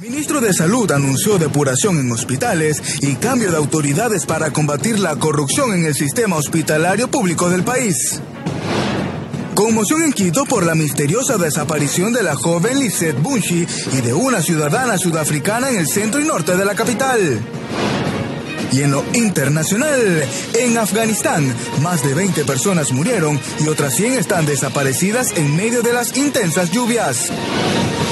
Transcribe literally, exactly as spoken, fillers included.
Ministro de Salud anunció depuración en hospitales y cambio de autoridades para combatir la corrupción en el sistema hospitalario público del país. Conmoción en Quito por la misteriosa desaparición de la joven Lisette Bunchi y de una ciudadana sudafricana en el centro y norte de la capital. Y en lo internacional, en Afganistán, más de veinte personas murieron y otras cien están desaparecidas en medio de las intensas lluvias.